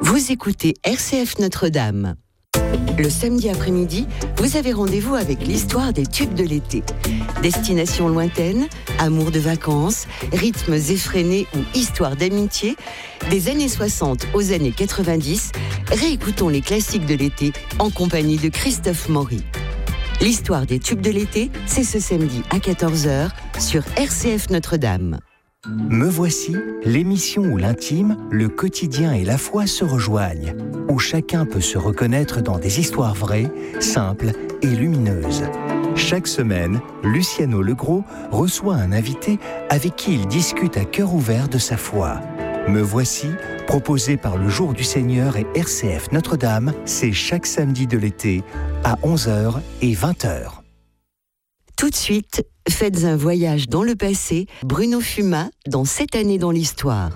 Vous écoutez RCF Notre-Dame. Le samedi après-midi, vous avez rendez-vous avec l'histoire des tubes de l'été. Destination lointaine, amour de vacances, rythmes effrénés ou histoire d'amitié, des années 60 aux années 90, réécoutons les classiques de l'été en compagnie de Christophe Maury. L'histoire des tubes de l'été, c'est ce samedi à 14h sur RCF Notre-Dame. Me voici, l'émission où l'intime, le quotidien et la foi se rejoignent, où chacun peut se reconnaître dans des histoires vraies, simples et lumineuses. Chaque semaine, Luciano Legros reçoit un invité avec qui il discute à cœur ouvert de sa foi. Me voici, proposé par le Jour du Seigneur et RCF Notre-Dame, c'est chaque samedi de l'été à 11h et 20h. Tout de suite, faites un voyage dans le passé. Bruno Fuma dans 7 années dans l'histoire.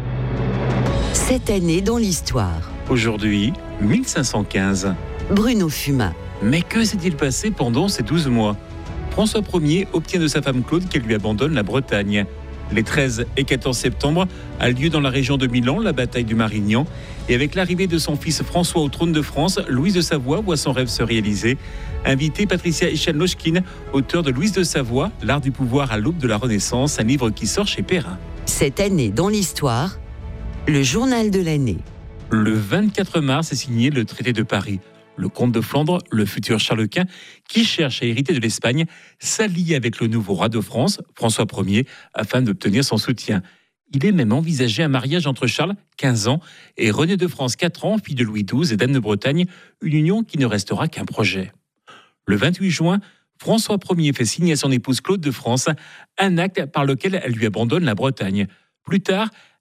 7 années dans l'histoire. Aujourd'hui, 1515. Bruno Fuma. Mais que s'est-il passé pendant ces 12 mois ? François Ier obtient de sa femme Claude qu'elle lui abandonne la Bretagne. Les 13 et 14 septembre a lieu dans la région de Milan la bataille du Marignan. Et avec l'arrivée de son fils François au trône de France, Louise de Savoie voit son rêve se réaliser. Invitée Patricia Echan-Lochkine, auteure de Louise de Savoie, l'art du pouvoir à l'aube de la Renaissance, un livre qui sort chez Perrin. 7 années dans l'histoire, le journal de l'année. Le 24 mars est signé le traité de Paris. Le comte de Flandre, le futur Charles Quint, qui cherche à hériter de l'Espagne, s'allie avec le nouveau roi de France, François Ier, afin d'obtenir son soutien. Il est même envisagé un mariage entre Charles, 15 ans, et René de France, 4 ans, fille de Louis XII et d'Anne de Bretagne, une union qui ne restera qu'un projet. Le 28 juin, François Ier fait signer à son épouse Claude de France un acte par lequel elle lui abandonne la Bretagne. Plus tard,